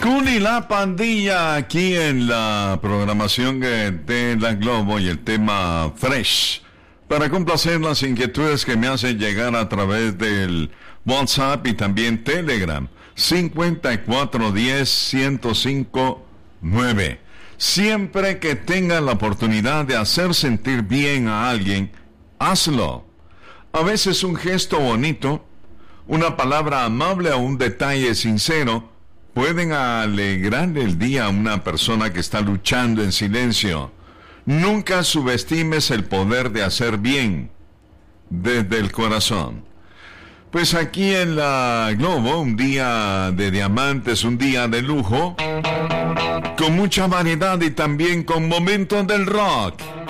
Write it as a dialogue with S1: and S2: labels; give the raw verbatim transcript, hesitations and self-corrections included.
S1: Kun y la pandilla aquí en la programación de la Globo y el tema Fresh, para complacer las inquietudes que me hacen llegar a través del WhatsApp y también Telegram cincuenta y cuatro diez, ciento cinco nueve. Siempre que tengas la oportunidad de hacer sentir bien a alguien, hazlo. A veces un gesto bonito, una palabra amable o un detalle sincero pueden alegrar el día a una persona que está luchando en silencio. Nunca subestimes el poder de hacer bien desde el corazón. Pues aquí en la Globo, un día de diamantes, un día de lujo, con mucha variedad y también con momentos del rock.